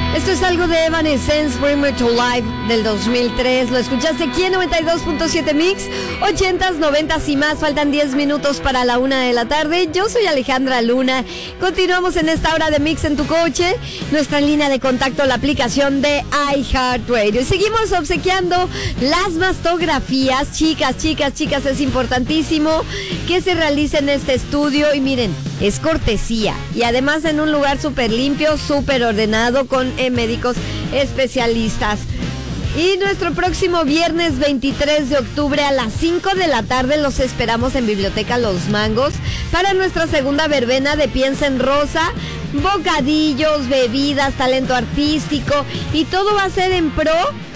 Esto es algo de Evanescence, Bring Me to Life del 2003. Lo escuchaste aquí en 92.7 Mix, 80s, 90s y más. Faltan 10 minutos para la 1 de la tarde. Yo soy Alejandra Luna. Continuamos en esta hora de Mix en tu coche. Nuestra línea de contacto, la aplicación de iHeartRadio. Y seguimos obsequiando las mastografías. Chicas, es importantísimo que se realicen este estudio. Y miren, es cortesía. Y además en un lugar súper limpio, súper ordenado, con médicos especialistas. Y nuestro próximo viernes 23 de octubre a las 5 de la tarde los esperamos en Biblioteca Los Mangos para nuestra segunda verbena de Piensa en Rosa. Bocadillos, bebidas, talento artístico y todo va a ser en pro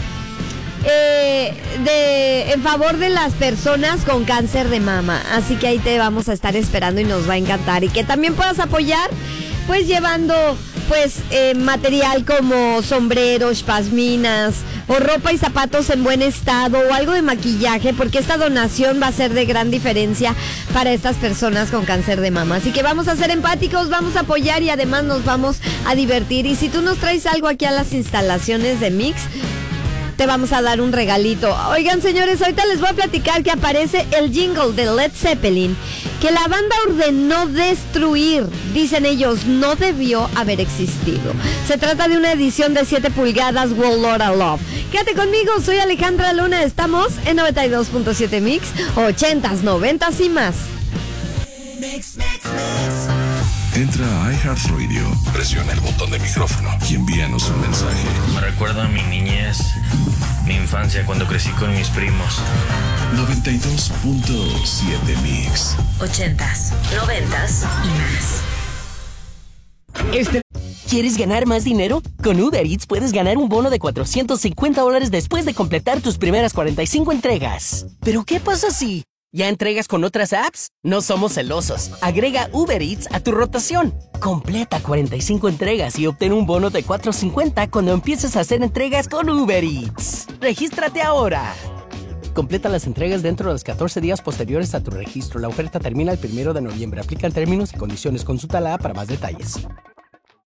en favor de las personas con cáncer de mama. Así que ahí te vamos a estar esperando y nos va a encantar. Y que también puedas apoyar pues llevando material como sombreros, pashminas o ropa y zapatos en buen estado o algo de maquillaje, porque esta donación va a ser de gran diferencia para estas personas con cáncer de mama. Así que vamos a ser empáticos, vamos a apoyar y además nos vamos a divertir. Y si tú nos traes algo aquí a las instalaciones de Mix, te vamos a dar un regalito. Oigan, señores, ahorita les voy a platicar que aparece el jingle de Led Zeppelin que la banda ordenó destruir. Dicen ellos, no debió haber existido. Se trata de una edición de 7 pulgadas World Lord of Love. Quédate conmigo, soy Alejandra Luna. Estamos en 92.7 Mix, 80s, 90s y más. Entra a iHeartRadio, presiona el botón de micrófono y envíanos un mensaje. Me recuerda a mi niñez, mi infancia cuando crecí con mis primos. 92.7 Mix. 80s, 90s y más. ¿Quieres ganar más dinero? Con Uber Eats puedes ganar un bono de $450 después de completar tus primeras 45 entregas. ¿Pero qué pasa si ya entregas con otras apps? No somos celosos. Agrega Uber Eats a tu rotación. Completa 45 entregas y obtén un bono de $450 cuando empieces a hacer entregas con Uber Eats. ¡Regístrate ahora! Completa las entregas dentro de los 14 días posteriores a tu registro. La oferta termina el 1 de noviembre. Aplican términos y condiciones. Consulta la app para más detalles.